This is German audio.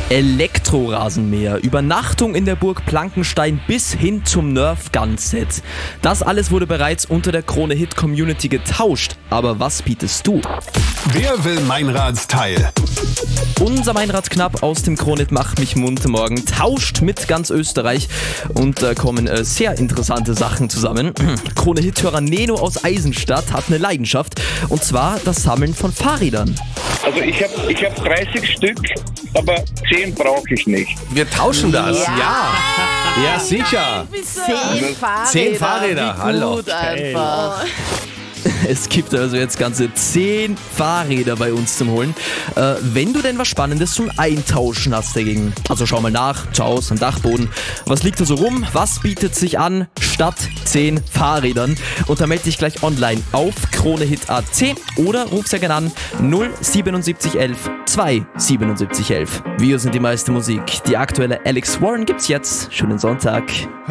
Elektrorasenmäher, Übernachtung in der Burg Blankenstein bis hin zum Nerf Gun Set. Das alles wurde bereits unter der Krone Hit Community getauscht. Aber was bietest du? Wer will Meinradsteil? Unser Meinradknapp aus dem Krone Hit Macht mich munter morgen tauscht mit ganz Österreich und da kommen sehr interessante Sachen zusammen. Krone Hit-Hörer Neno aus Eisenstadt hat eine Leidenschaft und zwar das Sammeln von Fahrrädern. Also ich hab 30 Stück, aber 10 brauche ich nicht. Wir tauschen das. Ja. Ja, sicher. 10 Fahrräder. 10 Fahrräder, Wie hallo. gut einfach. Es gibt also jetzt ganze 10 Fahrräder bei uns zum Holen. Wenn du denn was Spannendes zum Eintauschen hast dagegen. Also schau mal nach, schau aus am Dachboden. Was liegt da so rum? Was bietet sich an statt 10 Fahrrädern? Und da melde dich gleich online auf KroneHit.at oder ruf sehr gerne an 07711 27711. Wir sind die meiste Musik. Die aktuelle Alex Warren gibt's jetzt. Schönen Sonntag.